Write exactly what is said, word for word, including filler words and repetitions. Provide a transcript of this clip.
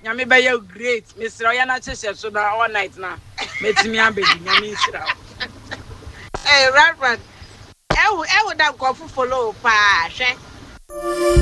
Nyame be you great. Mister Oyana chese so na all night na. Metimi abedi nyame nsira. Eh, Reverend. Eh, eh, would that go for follow pa, she.